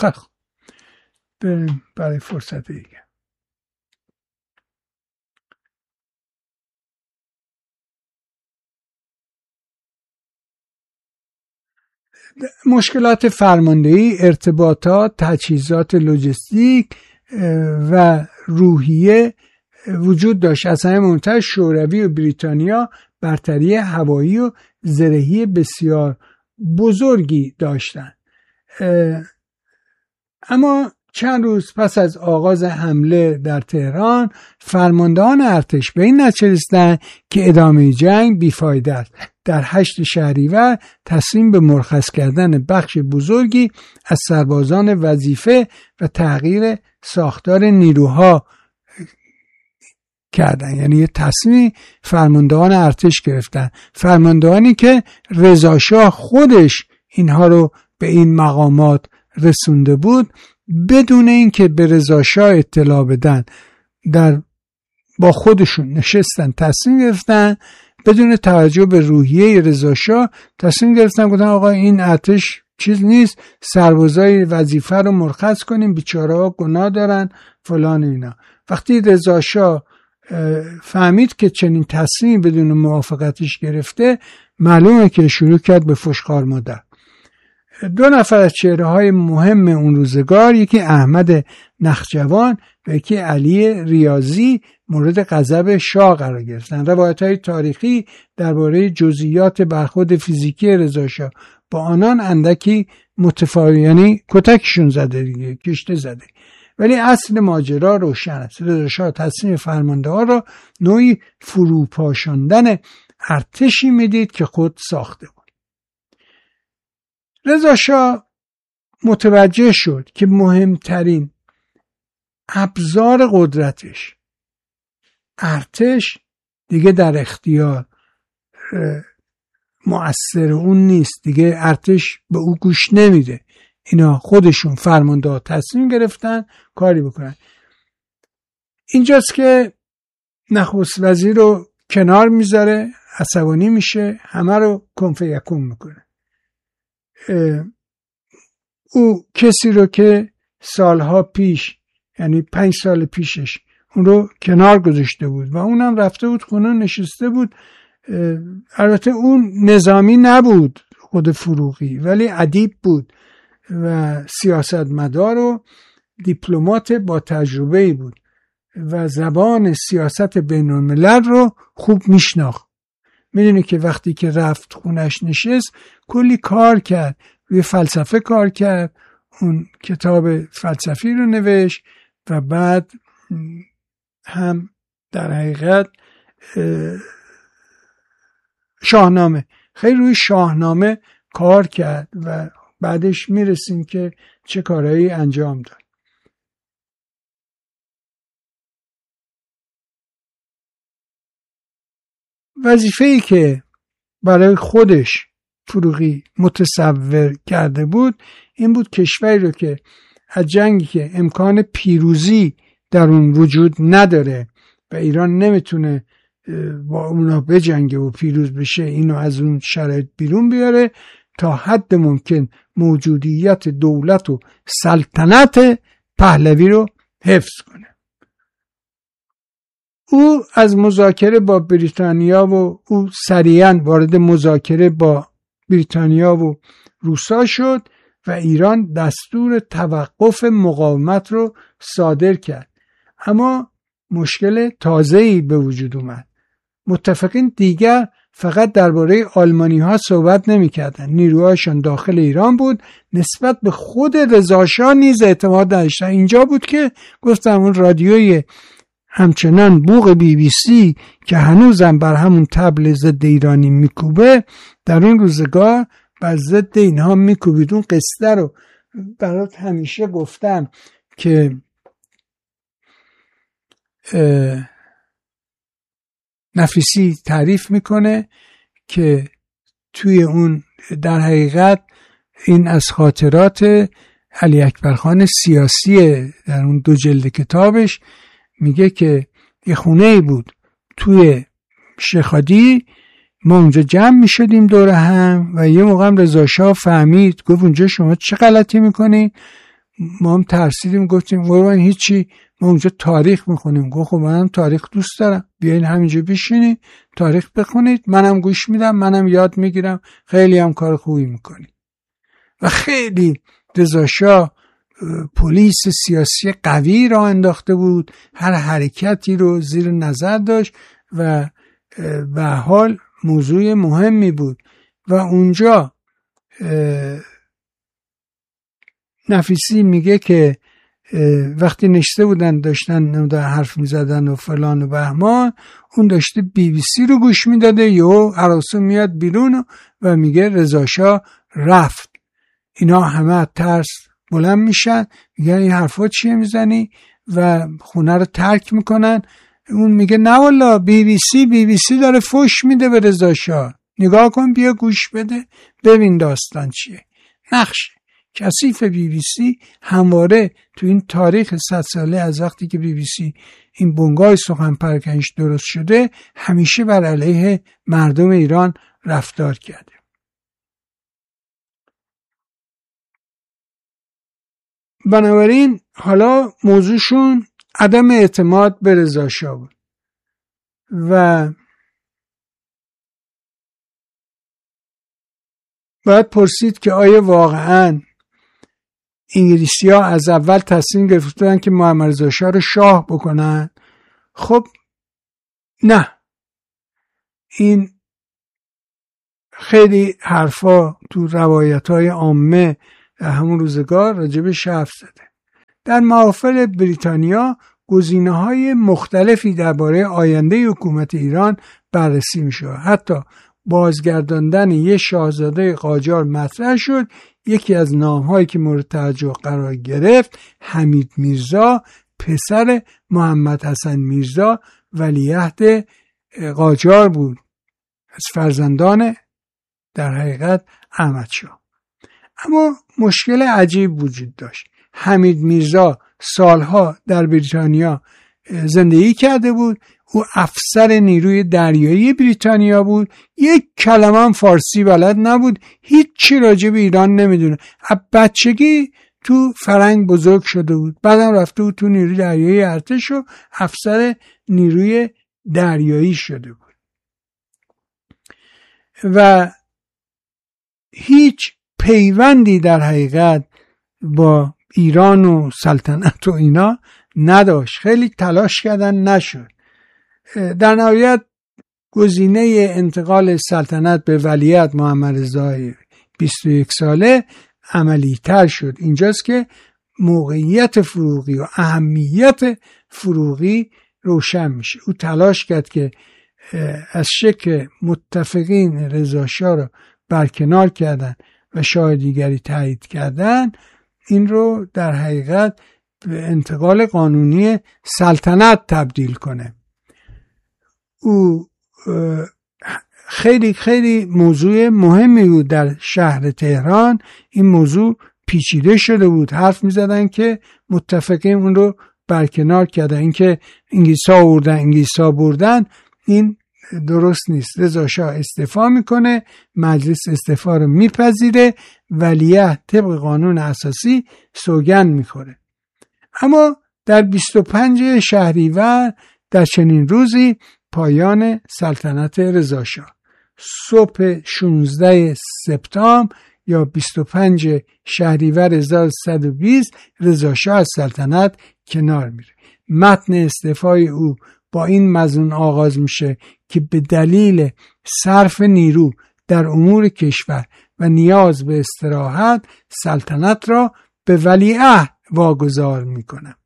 بریم برای فرصت دیگه. مشکلات فرماندهی، ارتباطات، تجهیزات لوجستیک و روحیه وجود داشت. از همه مهمتر شوروی و بریتانیا برتری هوایی و زرهی بسیار بزرگی داشتند. اما چند روز پس از آغاز حمله در تهران، فرماندهان ارتش به این نتیجه رسیدند که ادامه جنگ بیفایده است. در 8 شهریور تصمیم به مرخص کردن بخش بزرگی از سربازان وظیفه و تغییر ساختار نیروها کردن. یعنی یه تصمیم فرماندهان ارتش گرفتن، فرماندهانی که رضا شاه خودش اینها رو به این مقامات رسونده بود، بدون اینکه به رضا شاه اطلاع بدن با خودشون نشستن تصمیم گرفتن، بدون توجه به روحیه رضا شاه تصمیم گرفتن، گفتن آقا این ارتش چیز نیست، سربازای وظیفه رو مرخص کنیم، بیچاره ها گناه دارن فلان اینا. وقتی رضا شاه فهمید که چنین تصمیم بدون موافقتش گرفته، معلومه که شروع کرد به فشخار مادر. 2 نفر از چهره‌های مهم اون روزگار، یکی احمد نخجوان و یکی علی ریاضی، مورد غضب شاه قرار گرفتن. روایت‌های تاریخی درباره جزئیات برخورد فیزیکی رضا شاه با آنان اندکی متفاوت، یعنی کتکشون زده دیگه، کشته زده. ولی اصل ماجرا روشن است. رضا شاه تصمیم فرمانده‌ها را نوعی فروپاشاندن ارتشی میدید که خود ساخته بود. رضا شاه متوجه شد که مهمترین ابزار قدرتش، ارتش، دیگه در اختیار مؤثر اون نیست. دیگه ارتش به او گوش نمیده. اینا خودشون فرمانده تصمیم گرفتن کاری بکنن. اینجاست که نخست وزیر رو کنار میذاره، عصبانی میشه، همه رو کن فیکون میکنه. او کسی رو که سالها پیش، یعنی 5 سال پیشش، اون رو کنار گذاشته بود و اونم رفته بود خونه نشسته بود. البته اون نظامی نبود خود فروغی، ولی ادیب بود و سیاستمدار و دیپلمات با تجربه‌ای بود و زبان سیاست بین‌الملل رو خوب میشناخت. میدونی که وقتی که رفت خونش نشست، کلی کار کرد، روی فلسفه کار کرد، اون کتاب فلسفی رو نوشت و بعد هم در حقیقت شاهنامه، خیلی روی شاهنامه کار کرد و بعدش میرسیم که چه کارهایی انجام داد. وظیفه‌ای که برای خودش فروغی متصور کرده بود این بود کشوری رو که از جنگی که امکان پیروزی در اون وجود نداره و ایران نمیتونه با اونا بجنگه و پیروز بشه، اینو از اون شرایط بیرون بیاره، تا حد ممکن موجودیت دولت و سلطنت پهلوی رو حفظ کنه. او از مذاکره با بریتانیا و او سریعا وارد مذاکره با بریتانیا و روسا شد و ایران دستور توقف مقاومت رو صادر کرد. اما مشکل تازه‌ای به وجود اومد. متفقین دیگر فقط درباره آلمانی ها صحبت نمی کردن. نیروهاشون داخل ایران بود، نسبت به خود رضا شاه نیز اعتماد نداشتن. اینجا بود که گفتم اون رادیوی همچنان بوق BBC که هنوزم بر همون طبل ضد ایرانی میکوبه، در اون روزگار بر ضد اینها میکوبید. اون قصه رو برات همیشه گفتم که نفیسی تعریف میکنه که توی اون در حقیقت این از خاطرات علی اکبر خان سیاسی، در اون 2 جلد کتابش میگه که یه خونه بود توی شیخادی، ما اونجا جمع میشدیم دور هم و یه موقع رضا شاه فهمید، گفت اونجا شما چه غلطی میکنی؟ ما هم ترسیدیم، گفتیم قربان هیچی، ما اونجا تاریخ میخونیم. گفت خب منم تاریخ دوست دارم، بیاین همینجا بشینید تاریخ بخونید، منم گوش میدم، منم یاد میگیرم، خیلی هم کار خوبی میکنید. و خیلی رضا شاه پلیس سیاسی قوی را انداخته بود، هر حرکتی رو زیر نظر داشت و به حال موضوع مهمی بود. و اونجا نفیسی میگه که وقتی نشسته بودن داشتن حرف میزدن و فلان و بهمان، اون داشته BBC رو گوش میداده، یهو هراسو میاد بیرون و میگه رضا شاه رفت. اینا همه ترس بلند میشن، میگن این حرفا چیه میزنی و خونه رو ترک میکنن. اون میگه نه والا BBC داره فوش میده به رضا شاه، نگاه کن بیا گوش بده ببین داستان چیه. نقش کثیف BBC همواره تو این تاریخ 100 ساله از وقتی که BBC این بنگاه سخن پراکنش درست شده همیشه بر علیه مردم ایران رفتار کرده. بنابراین حالا موضوعشون عدم اعتماد به رضا شاه بود و باید پرسید که آیا واقعاً انگلیسی‌ها از اول تصمیم گرفتن که محمد رضا شاه رو شاه بکنن؟ خب نه، این خیلی حرفا تو روایت‌های عامه همون روزگار راجبش حرف زده. در محافل بریتانیا گزینه‌های مختلفی درباره آینده حکومت ایران بررسی می‌شد. حتی بازگرداندن یه شاهزاده قاجار مطرح شد. یکی از نام‌هایی که مورد توجه قرار گرفت حمید میرزا، پسر محمد حسن میرزا ولیعهد قاجار بود، از فرزندان در حقیقت احمد شاه. اما مشکل عجیب وجود داشت. حمید میرزا سالها در بریتانیا زندگی کرده بود، او افسر نیروی دریایی بریتانیا بود، یک کلمه هم فارسی بلد نبود، هیچی راجع به ایران نمیدونه، از بچگی تو فرنگ بزرگ شده بود، بعدم رفته بود تو نیروی دریایی ارتش و افسر نیروی دریایی شده بود و هیچ پیوندی در حقیقت با ایران و سلطنت و اینا نداشت. خیلی تلاش کردن نشد. در نهایت گزینه انتقال سلطنت به ولیعهد محمد رضا 21 ساله عملی تر شد. اینجاست که موقعیت فروغی و اهمیت فروغی روشن میشه. او تلاش کرد که از شک متفقین رضا شاه رو برکنار کردن و شاه دیگری تایید کردن، این رو در حقیقت به انتقال قانونی سلطنت تبدیل کنه. او خیلی خیلی موضوع مهمی بود در شهر تهران. این موضوع پیچیده شده بود، حرف می زدن که متفقین اون رو برکنار کردن. این که انگلیس‌ها بردن این درست نیست. رضا شاه استعفا میکنه، مجلس استعفا رو میپذیره، ولیعهد طبق قانون اساسی سوگند میخوره. اما در 25 شهریور در چنین روزی پایان سلطنت رضا شاه. صبح 16 سپتامبر یا 25 شهریور 1120 رضا شاه از سلطنت کنار میره. متن استعفای او با این مضمون آغاز میشه که به دلیل صرف نیرو در امور کشور و نیاز به استراحت سلطنت را به ولیعهد واگذار میکنم.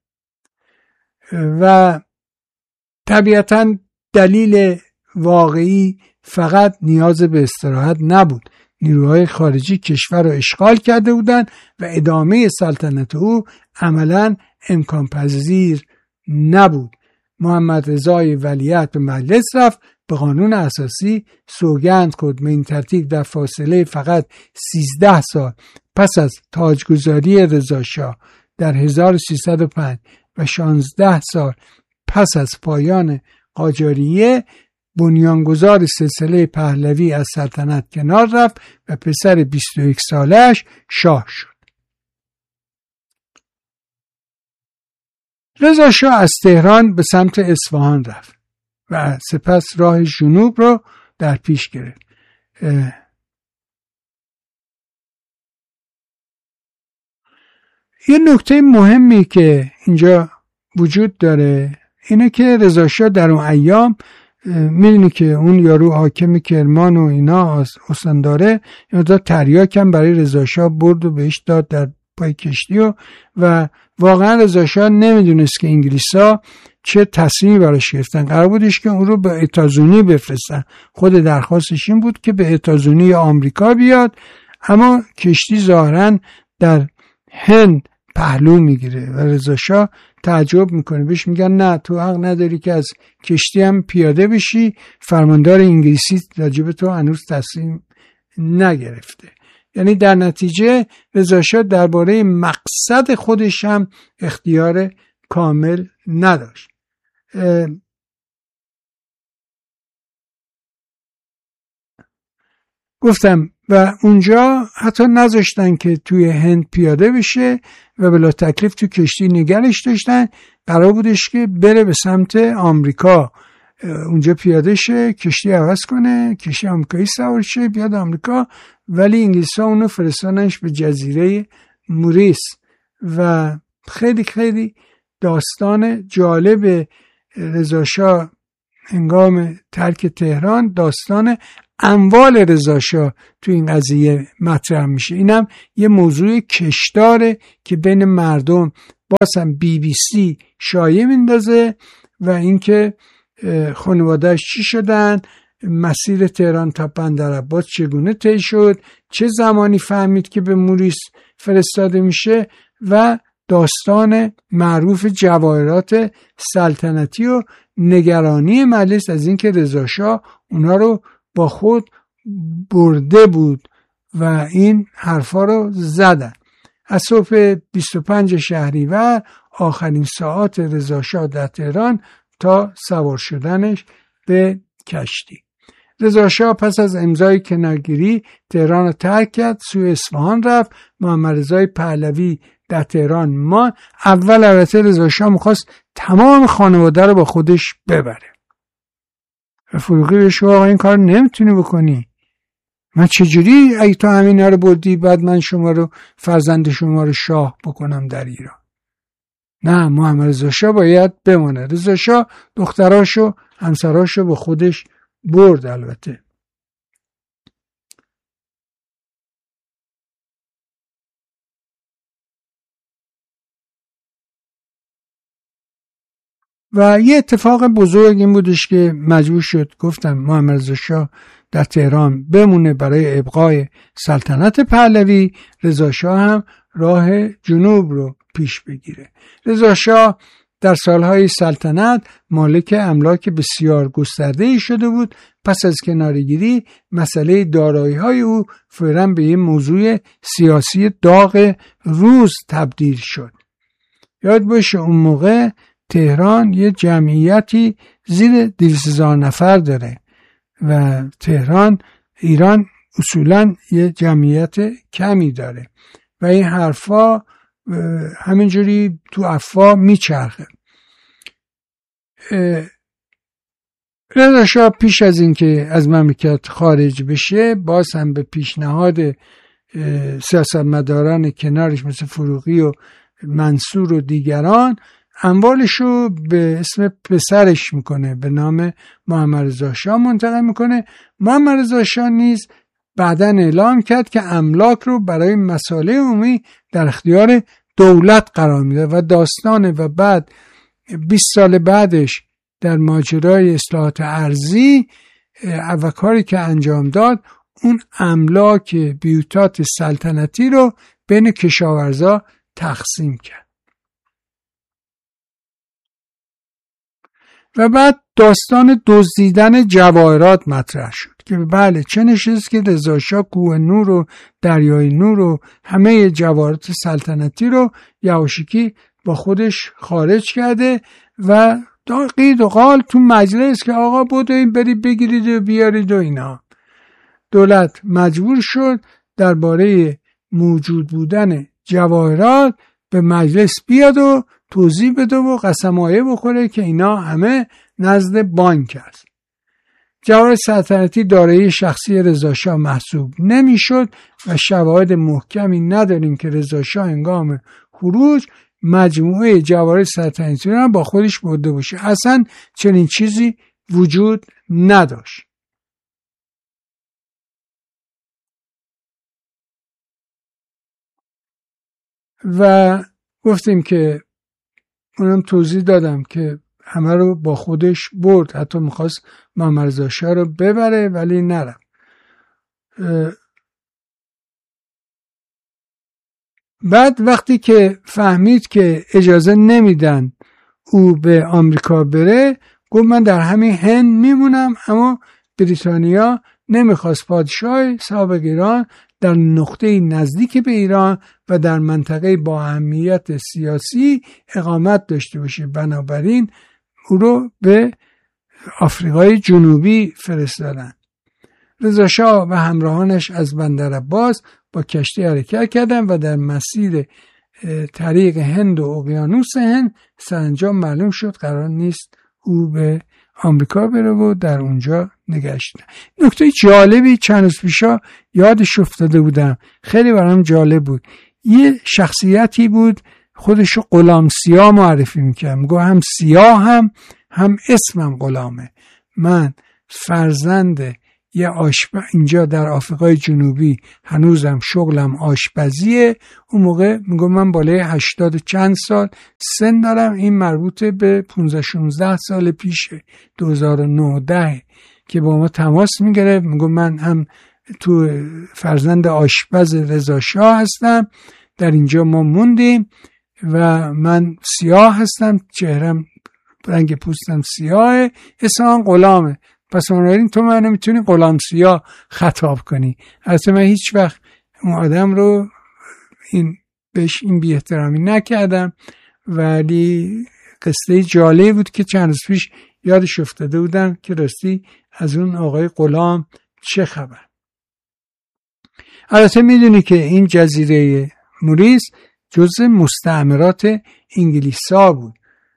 و طبیعتاً دلیل واقعی فقط نیاز به استراحت نبود. نیروهای خارجی کشور را اشغال کرده بودند و ادامه سلطنت او عملاً امکان پذیر نبود. محمد رضای ولیعهد به مجلس رفت، به قانون اساسی سوگند خورد. به این ترتیب در فاصله فقط 13 سال پس از تاجگذاری رضا شاه در 1305 و 16 سال پس از پایان قاجاریه، بنیانگذار سلسله پهلوی از سلطنت کنار رفت و پسر 21 سالش شاه شد. رضا شاه از تهران به سمت اصفهان رفت و سپس راه جنوب رو در پیش گرفت. یه نکته مهمی که اینجا وجود داره اینه که رضا شاه در اون ایام میدونی که اون یارو حاکم کرمان و اینا استانداره یا تریاکم برای رضا شاه برد و بهش داد در پای کشتی و واقعا رضا شاه نمیدونست که انگلیسا چه تصمیمی براش گرفتن. قرار بودش که اون رو به اتازونی بفرستن، خود درخواستش این بود که به اتازونی یا آمریکا بیاد، اما کشتی ظاهرا در هند پهلو میگیره و رضا شاه تعجب میکنه، بهش میگن نه تو حق نداری که از کشتی هم پیاده بشی، فرماندار انگلیسی راجب تو هنوز تصمیم نگرفته. یعنی در نتیجه رضا شاه درباره مقصد خودش هم اختیار کامل نداشت. گفتم و اونجا حتی نذاشتن که توی هند پیاده بشه و بلا تکلیف تو کشتی نگرش داشتن. قرار بودش که بره به سمت آمریکا، اونجا پیاده شه، کشتی عوض کنه، کشتی آمریکایی سوار شه بیاد آمریکا، ولی انگلیس‌ها اونو فرستادنش به جزیره موریس. و خیلی خیلی داستان جالب رضا شاه هنگام ترک تهران، داستان اموال رضا شاه تو این قضیه مطرح میشه. اینم یه موضوع کشداره که بین مردم بازم BBC شایعه میندازه و اینکه خانواده‌اش چی شدن، مسیر تهران تا بندرعباس چگونه طی شد، چه زمانی فهمید که به موریس فرستاده میشه و داستان معروف جواهرات سلطنتی و نگرانی مجلس از اینکه رضا شاه اونا رو با خود برده بود و این حرفا رو زدن. از صبح 25 شهریور آخرین ساعات رضا شاه در تهران تا سوار شدنش به کشتی. رضا شاه پس از امضای کنارگیری تهران رو ترک کرد، سوی اصفهان رفت. محمد رضای پهلوی در تهران ما اول البته رضا شاه می‌خواست تمام خانواده رو با خودش ببره. فروغی بهش گفت آقا این کار نمیتونی بکنی، من چجوری اگه تو همینا رو بردی بعد من شما رو فرزند شما رو شاه بکنم در ایران؟ نه، محمد رضا شاه باید بمونه. رضا شاه دختراشو همسراشو با خودش برد. البته و یه اتفاق بزرگ این بودش که مجبور شد گفتم محمد رضا شاه در تهران بمونه برای ابقای سلطنت پهلوی، رضا شاه هم راه جنوب رو پیش بگیره. رضا شاه در سالهای سلطنت مالک املاک بسیار گسترده‌ای شده بود. پس از کناره‌گیری مسئله دارایی‌های او فوراً به یه موضوع سیاسی داغ روز تبدیل شد. یاد باشه اون موقع تهران یه جمعیتی زیر 200,000 نفر داره و تهران ایران اصولاً یه جمعیت کمی داره و این حرفا همینجوری تو افواه میچرخه. رضا شاه پیش از اینکه از مملکت خارج بشه باز هم به پیشنهاد سیاستمداران کنارش مثل فروغی و منصور و دیگران اموالشو به اسم پسرش میکنه، به نام محمد رضا شاه منتقل میکنه. محمد رضا شاه نیز بعداً اعلام کرد که املاک رو برای مصالح عمومی در اختیار دولت قرار میده و داستانه و بعد 20 سال بعدش در ماجرای اصلاحات ارضی و کاری که انجام داد اون املاک بیوتات سلطنتی رو بین کشاورزا تقسیم کرد. و بعد داستان دزدیدن جواهرات مطرح شد که بله چه نشست که رضا شاه کوه نور و دریای نور و همه جواهرات سلطنتی رو یواشکی با خودش خارج کرده و قید و قال تو مجلس که آقا بودین برید بگیرید و بیارید و اینا. دولت مجبور شد درباره موجود بودن جواهرات به مجلس بیاد و توضیح بده و قسمایه بخوره که اینا همه نزد بانک است. جواهر سلطنتی دارایی شخصی رضا شاه محسوب نمیشد و شواهد محکمی نداریم که رضا شاه هنگام خروج مجموعه جواهر سلطنتی را با خودش برده باشه. اصلا چنین چیزی وجود نداشت. و گفتیم که اونم توضیح دادم که همه رو با خودش برد، حتی میخواست محمد رضا شاه رو ببره ولی نرفت. بعد وقتی که فهمید که اجازه نمیدن او به آمریکا بره، گفت من در همین هند میمونم. اما بریتانیا نمیخواست پادشاه سابق ایران در نقطه نزدیک به ایران و در منطقه با اهمیت سیاسی اقامت داشته باشه، بنابراین او رو به آفریقای جنوبی فرستادن. رضا شاه و همراهانش از بندرعباس با کشتی حرکت کردند و در مسیر طریق هند و اقیانوس هند سرانجام معلوم شد قرار نیست او به آمریکا بره و در اونجا نگشت. نکته جالبی چند روز پیشا یادش افتاده بودم، خیلی برام جالب بود. یه شخصیتی بود خودشو غلام سیاه معرفی میکرد، میگه هم سیاه هم اسمم غلامه، من فرزند یه آشپز، اینجا در آفریقای جنوبی هنوزم شغلم آشپزیه. اون موقع میگم من بالای 80 چند سال سن دارم، این مربوط به 15-16 سال پیشه، 2009 که با ما تماس میگرفت. میگم من هم تو فرزند آشپز رضا شاه هستم، در اینجا ما موندیم و من سیاه هستم، چهرم رنگ پوستم سیاهه، اسمم غلامه، پس بنابراین تو من نمیتونی غلام سیاه خطاب کنی. البته من هیچ وقت اون آدم رو بهش این بی احترامی نکردم، ولی قصه جالبی بود که چند روز پیش یادش افتاده بودم که راستی از اون آقای غلام چه خبر. البته میدونی که این جزیره موریس جزء مستعمرات انگلیسا بود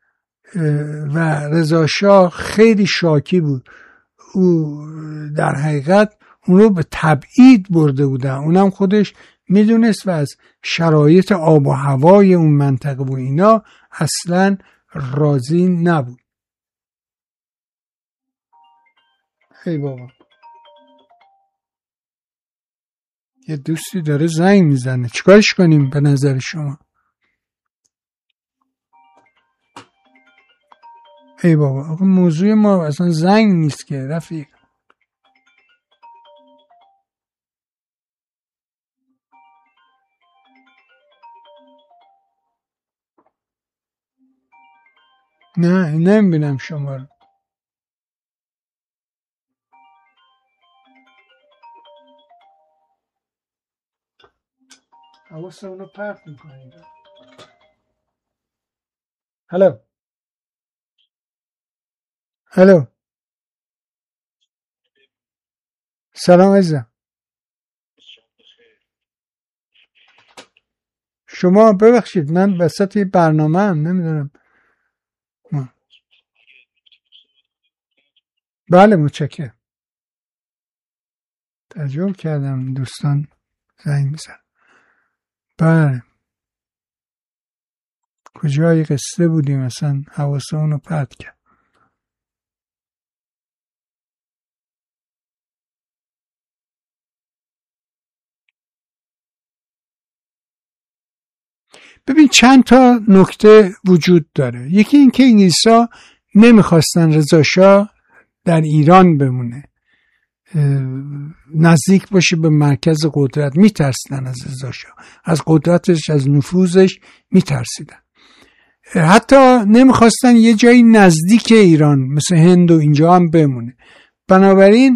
و رضا شاه خیلی شاکی بود. او در حقیقت اون رو به تبعید برده بودن، اونم خودش میدونست و از شرایط آب و هوای اون منطقه و اینا اصلا راضی نبود. ای بابا، یه دوستی داره زنگ میزنه، چیکارش کنیم به نظر شما؟ ای بابا، آقا موضوع ما اصلا زنگ نیست که رفیق. نه نمیبینم شما رو. حواست اونو پرت میکنید. هلو سلام عزیزم. شما ببخشید من وسط برنامه هم نمیدونم. بله متشکرم. تعجب کردم دوستان زنگ میزن. بله کجای قصه بودیم اصلا حواسه اونو پرت کرد. ببین چند تا نکته وجود داره. یکی این که انگلیس‌ها نمیخواستن رضا شاه در ایران بمونه، نزدیک باشه به مرکز قدرت، میترسیدن از رضا شاه، از قدرتش، از نفوذش میترسیدن. حتی نمیخواستن یه جایی نزدیک ایران مثل هند و اینجا هم بمونه. بنابراین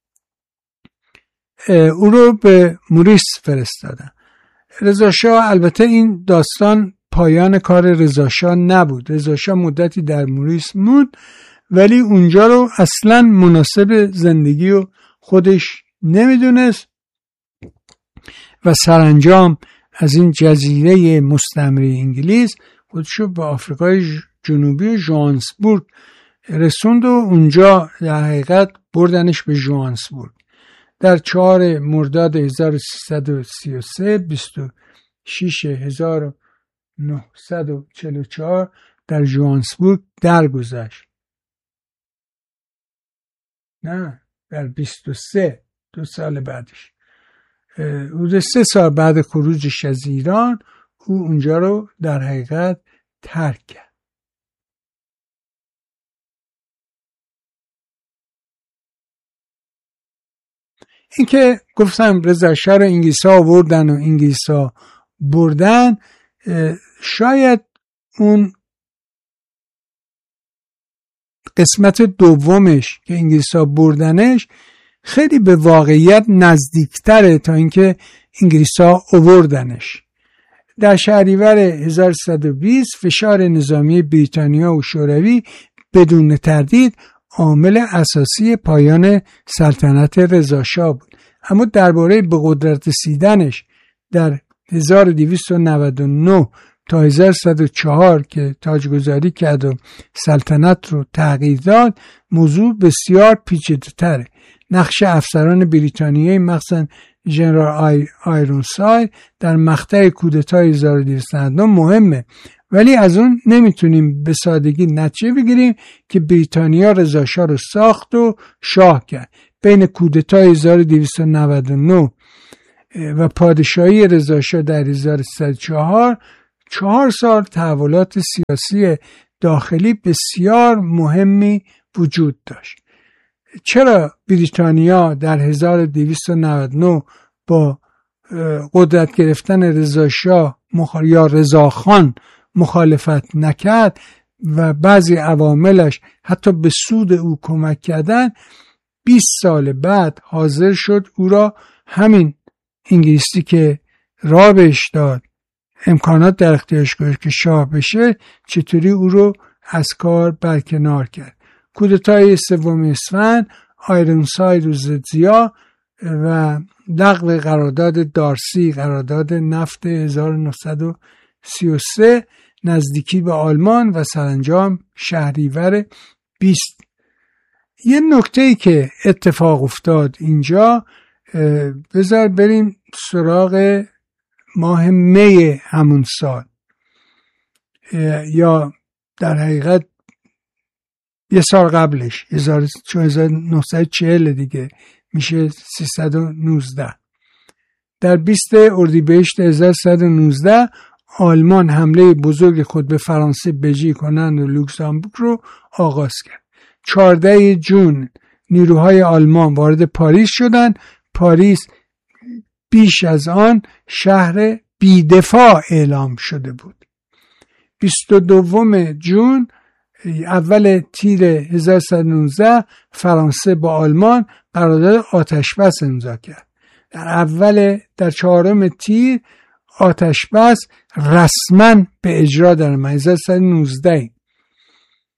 او رو به موریس فرستادن. رضا شاه، البته این داستان پایان کار رضا شاه نبود. رضا شاه مدتی در موریس موند ولی اونجا رو اصلا مناسب زندگی و خودش نمیدونست و سرانجام از این جزیره مستعمره انگلیس خودشو به آفریقای جنوبی و ژوهانسبورگ رسوند و اونجا در حقیقت بردنش به ژوهانسبورگ. در 4 مرداد 1333 26/1944 در ژوهانسبورگ درگذشت. نه، در 23 2 سال بعدش، حدود 3 سال بعد خروجش از ایران او اونجا رو در حقیقت ترک کرد. این که گفتم رضا شاه رو انگلیس‌ها آوردن و انگلیس‌ها بردن، شاید اون قسمت دومش که انگلیس‌ها بردنش خیلی به واقعیت نزدیکتره تا اینکه انگلیس‌ها آوردنش. در شهریور 1120 فشار نظامی بریتانیا و شوروی بدون تردید عامل اساسی پایان سلطنت رضا شاه بود. اما درباره به قدرت رسیدنش در 1299 تا 1104 که تاجگذاری کرد و سلطنت رو تغییر داد، موضوع بسیار پیچیده‌تره. نقش افسران بریتانیایی مخصوصاً ژنرال آیرونساید در مقطع کودتای 1299 مهمه، ولی از اون نمیتونیم به سادگی نتیجه بگیریم که بریتانیا رضا شاه رو ساخت و شاه کرد. بین کودتای 1299 و پادشاهی رضا شاه در 1304 4 سال تحولات سیاسی داخلی بسیار مهمی وجود داشت. چرا بریتانیا در 1299 با قدرت گرفتن رضا شاه یا رضا خان مخالفت نکرد و بعضی عواملش حتی به سود او کمک کردن؟ 20 سال بعد حاضر شد او را همین انگلیسی که راه بهش داد، امکانات در اختیارش گذاشت که شاه بشه، چطوری او رو از کار برکنار کرد. کودتای 3 اسفند، آیرونساید و زدزیا و لغو قرارداد دارسی، قرارداد نفت 1933، نزدیکی به آلمان و سرانجام شهریور 20. یه نکته‌ای که اتفاق افتاد اینجا، بذار بریم سراغ ماه می همون سال، یا در حقیقت یه سال قبلش، 1940 دیگه میشه 319. در 20 اردیبهشت 1119 آلمان حمله بزرگ خود به فرانسه، بلژیک، هلند و لوکزامبورگ رو آغاز کرد. 14 جون نیروهای آلمان وارد پاریس شدند. پاریس بیش از آن شهر بی‌دفاع اعلام شده بود. 22 جون اول تیر 1119 فرانسه با آلمان قرارداد آتشبس امضا کرد. در 4 تیر آتشبس رسما به اجرا در 1119.